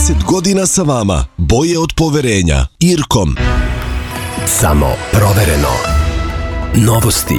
30 godina sa vama. Boje od poverenja. Irkom. Samo provereno. Novosti.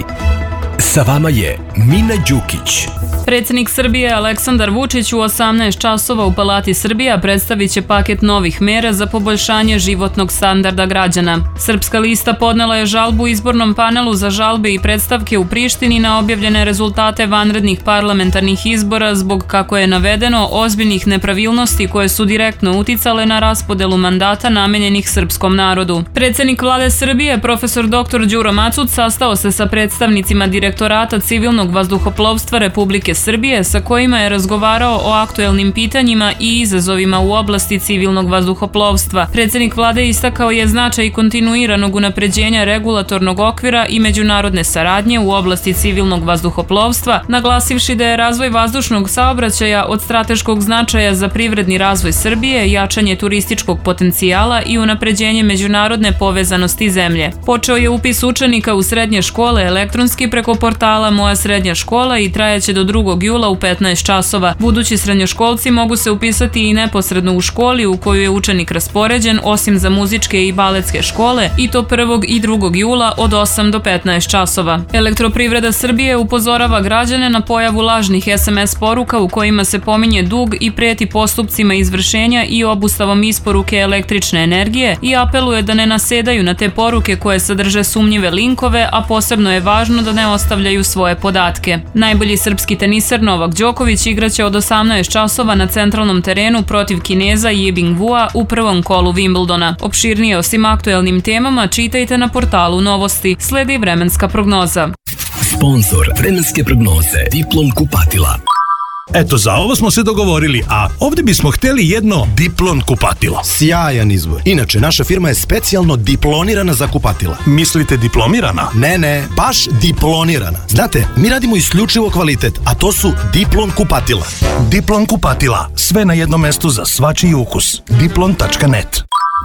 Sa vama je Mina Đukić. Predsjednik Srbije Aleksandar Vučić u 18 časova u Palati Srbija predstavit će paket novih mera za poboljšanje životnog standarda građana. Srpska lista podnela je žalbu izbornom panelu za žalbe i predstavke u Prištini na objavljene rezultate vanrednih parlamentarnih izbora zbog, kako je navedeno, ozbiljnih nepravilnosti koje su direktno uticale na raspodelu mandata namenjenih srpskom narodu. Predsjednik Vlade Srbije, profesor dr. Đuro Macud, sastao se sa predstavnicima Direktorata civilnog vazduhoplovstva Republike Srbije sa kojima je razgovarao o aktuelnim pitanjima i izazovima u oblasti civilnog vazduhoplovstva. Predsjednik Vlade istakao je značaj kontinuiranog unapređenja regulatornog okvira i međunarodne saradnje u oblasti civilnog vazduhoplovstva, naglasivši da je razvoj vazdušnog saobraćaja od strateškog značaja za privredni razvoj Srbije, jačanje turističkog potencijala i unapređenje međunarodne povezanosti zemlje. Počeo je upis učenika u srednje škole elektronski preko portala Moja srednja škola i trajaće do 2. jula u 15 časova. Budući srednjoškolci mogu se upisati i neposredno u školi u koju je učenik raspoređen, osim za muzičke i baletske škole, i to 1. i 2. jula od 8 do 15 časova. Elektroprivreda Srbije upozorava građane na pojavu lažnih SMS poruka u kojima se pominje dug i preti postupcima izvršenja i obustavom isporuke električne energije i apeluje da ne nasedaju na te poruke koje sadrže sumnjive linkove, a posebno je važno da ne ostavljaju svoje podatke. Najbolji srpski teniser Novak Đoković igraće od 18 časova na centralnom terenu protiv Kineza Yibing Wua u prvom kolu Wimbledona. Opširnije o svim aktuelnim temama čitajte na portalu Novosti. Sledi vremenska prognoza. Sponzor vremenske prognoze Diplom kupatila. Eto, za ovo smo se dogovorili, a ovdje bismo htjeli jedno Diplon kupatilo. Sjajan izbor. Inače, naša firma je specijalno diplonirana za kupatila. Mislite diplomirana? Ne, baš diplonirana. Znate, mi radimo isključivo kvalitet, a to su Diplon kupatila. Diplon kupatila. Sve na jednom mestu za svačiji ukus. Diplon.net.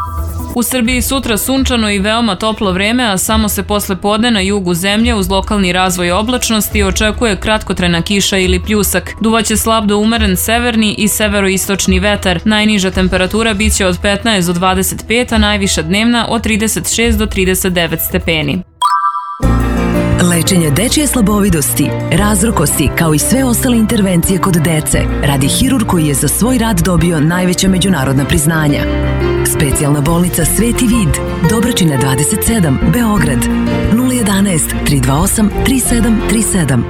U Srbiji sutra sunčano i veoma toplo vreme, a samo se posle podne na jugu zemlje uz lokalni razvoj oblačnosti očekuje kratkotrajna kiša ili pljusak. Duvaće slab do umeren severni i severoistočni vetar. Najniža temperatura biće od 15 do 25, a najviša dnevna od 36 do 39 stepeni. Lečenje dečije slabovidosti, razrokosti kao i sve ostale intervencije kod dece radi hirurg koji je za svoj rad dobio najveća međunarodna priznanja. Specijalna bolnica Sveti Vid, Dobračina 27, Beograd, 011 328 3737.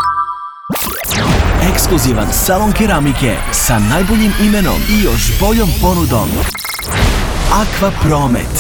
Ekskluzivan salon keramike sa najboljim imenom i još boljom ponudom. Aqua Promet.